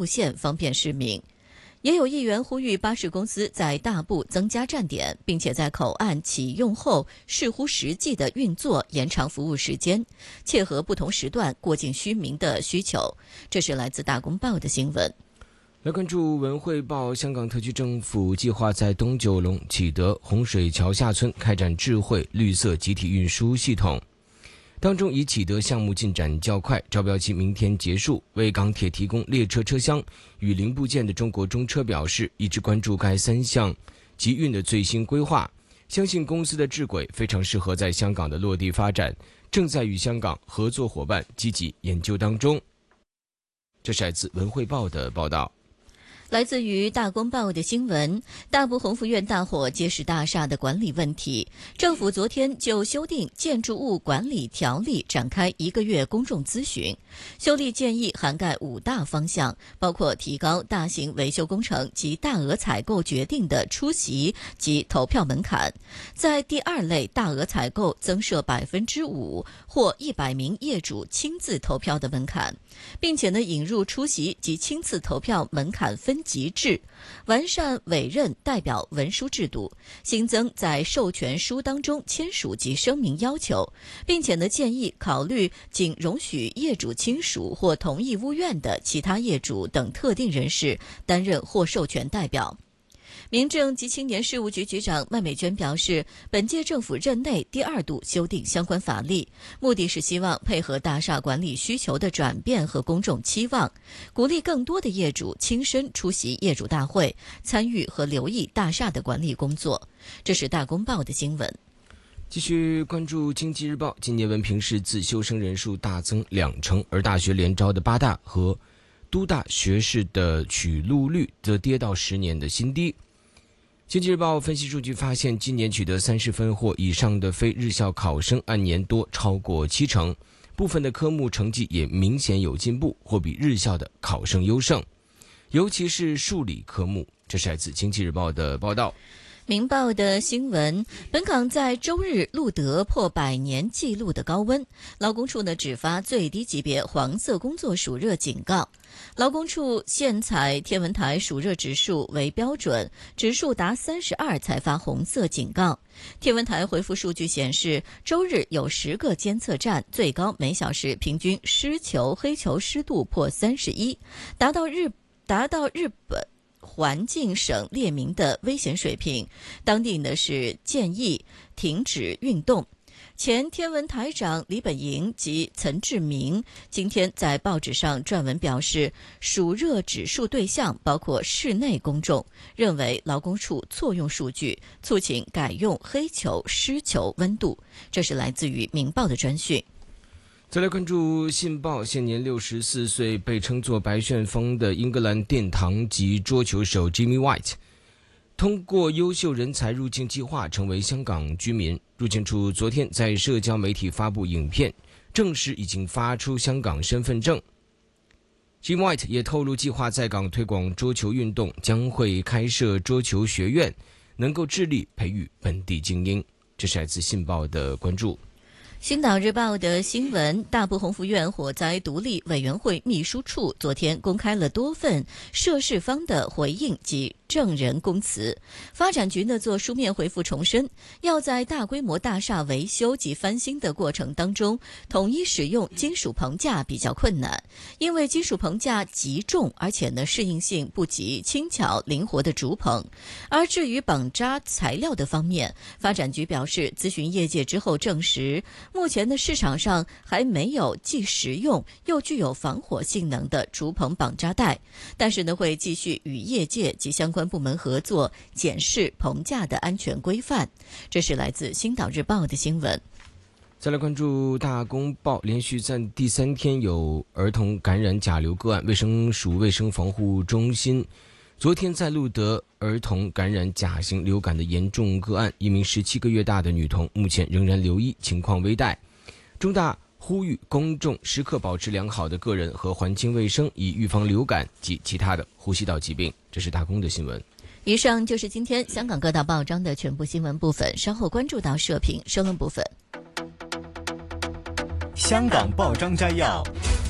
路线，方便市民。也有议员呼吁巴士公司在大部增加站点，并且在口岸启用后视乎实际的运作延长服务时间，切合不同时段过境居民的需求。这是来自大公报的新闻。 来关注文汇报，香港特区政府计划在东九龙启德洪水桥下村开展智慧绿色集体运输系统。当中以启德项目进展较快，招标期明天结束。为港铁提供列车车厢与零部件的中国中车表示，一直关注该3项集运的最新规划，相信公司的智轨非常适合在香港的落地发展，正在与香港合作伙伴积极研究当中。这是来自文汇报的报道。 来自于大公报的新闻，大埔宏福苑大火揭示大厦的管理问题。政府昨天就修订建筑物管理条例展开1个月公众咨询，修例建议涵盖5大方向，包括提高大型维修工程及大额采购决定的出席及投票门槛，在第2类大额采购增设5%或100名业主亲自投票的门槛，并且引入出席及亲自投票门槛分级制，完善委任代表文书制度，新增在授权书当中签署及声明要求，并且建议考虑仅容许业主亲属或同意屋苑的其他业主等特定人士担任或授权代表。民政及青年事务局局长麦美娟表示，本届政府任内第2度修订相关法例，目的是希望配合大厦管理需求的转变和公众期望，鼓励更多的业主亲身出席业主大会，参与和留意大厦的管理工作。这是大公报的新闻。 继续关注经济日报，今年文凭试自修生人数大增2成，而大学联招的8大和都大学士的取录率则跌到10年的新低。经济日报分析数据发现，今年取得30分或以上的非日校考生按年多超过7成，部分的科目成绩也明显有进步，或比日校的考生优胜，尤其是数理科目。这是来自经济日报的报道。 明报的新闻，本港在周日录得破100年纪录的高温，劳工处只发最低级别黄色工作暑热警告。劳工处现采天文台暑热指数为标准，指数达32才发红色警告。天文台回复数据显示，周日有10个监测站最高每小时平均湿球黑球湿度破31，达到日本环境省列明的危险水平，当地是建议停止运动。前天文台长李本营及岑志明今天在报纸上撰文表示，暑热指数对象包括室内公众，认为劳工处错用数据，促请改用黑球湿球温度。这是来自于明报的专讯。 再来关注信报，现年64岁，被称作白旋风的英格兰殿堂级桌球手 Jimmy White， 通过优秀人才入境计划成为香港居民。入境处昨天在社交媒体发布影片，证实已经发出香港身份证。Jimmy White 也透露，计划在港推广桌球运动，将会开设桌球学院，能够致力培育本地精英。这是来自信报的关注。 星岛日报的新闻，大埔宏福苑火灾独立委员会秘书处昨天公开了多份涉事方的回应及证人供词。发展局做书面回复重申，要在大规模大厦维修及翻新的过程当中，统一使用金属棚架比较困难，因为金属棚架极重，而且适应性不及轻巧灵活的竹棚。而至于绑扎材料的方面，发展局表示，咨询业界之后证实，目前的市场上还没有既实用又具有防火性能的竹棚绑扎带，但是会继续与业界及相关部门合作，检视棚架的安全规范。这是来自星岛日报的新闻。 再来关注大公报，连续在第3天有儿童感染甲流个案，卫生署卫生防护中心昨天再录得儿童感染甲型流感的严重个案，一名17个月大的女童，目前仍然留医，情况危殆。中大呼吁公众时刻保持良好的个人和环境卫生，以预防流感及其他的呼吸道疾病。这是大公的新闻。 以上就是今天香港各大报章的全部新闻部分，稍后关注到社评社论部分。 香港报章摘要。